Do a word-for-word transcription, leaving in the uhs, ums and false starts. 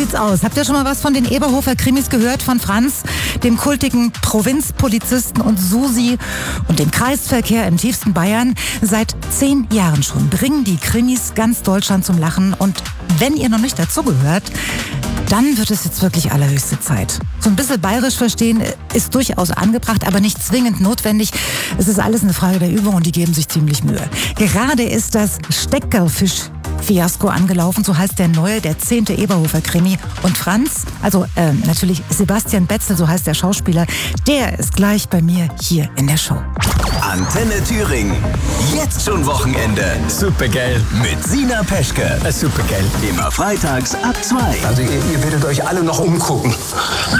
sieht's aus. Habt ihr schon mal was von den Eberhofer-Krimis gehört? Von Franz, dem kultigen Provinzpolizisten, und Susi und dem Kreisverkehr im tiefsten Bayern? Seit zehn Jahren schon bringen die Krimis ganz Deutschland zum Lachen. Und wenn ihr noch nicht dazugehört, dann wird es jetzt wirklich allerhöchste Zeit. So ein bisschen bayerisch verstehen ist durchaus angebracht, aber nicht zwingend notwendig. Es ist alles eine Frage der Übung und die geben sich ziemlich Mühe. Gerade ist das Steckerfisch-Fiasko angelaufen, so heißt der neue, der zehnte Eberhofer-Krimi. Und Franz, also äh, natürlich Sebastian Betzel, so heißt der Schauspieler, der ist gleich bei mir hier in der Show. Antenne Thüringen. Jetzt schon Wochenende. Supergeil. Mit Sina Peschke. Supergeil. Immer freitags ab zwei. Also ihr, ihr werdet euch alle noch umgucken.